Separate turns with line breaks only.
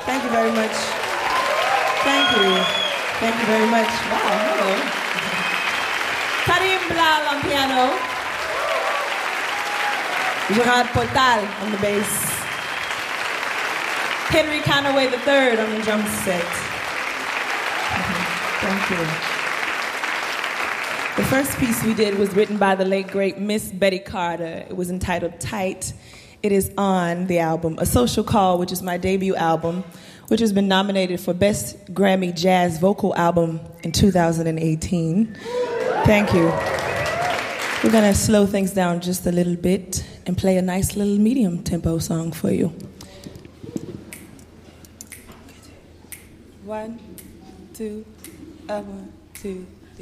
Thank you very much. Thank you. Thank you very much. Wow, hello. Karim Bilal on piano. Gerard Portal on the bass. Henry Conaway III on the drum set. Thank you. The first piece we did was written by the late, great Miss Betty Carter. It was entitled Tight. It is on the album A Social Call, which is my debut album, which has been nominated for Best Grammy Jazz Vocal Album in 2018. Thank you. We're going to slow things down just a little bit and play a nice little medium tempo song for you. 1, 2, 1, 2.